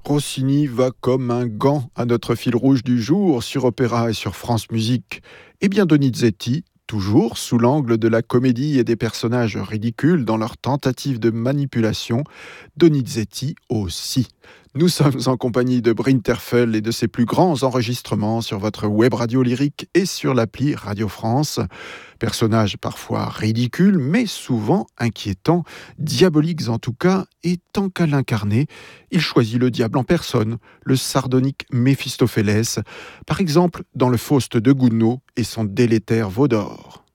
Rossini va comme un gant à notre fil rouge du jour sur Opéra et sur France Musique. Eh bien Donizetti, toujours sous l'angle de la comédie et des personnages ridicules dans leur tentative de manipulation, Donizetti aussi. Nous sommes en compagnie de Brinterfell et de ses plus grands enregistrements sur votre web radio lyrique et sur l'appli Radio France. Personnages parfois ridicules, mais souvent inquiétants, diaboliques en tout cas, et tant qu'à l'incarner, il choisit le diable en personne, le sardonique Méphistophélès, par exemple dans le Faust de Gounod et son délétère Veau d'Or.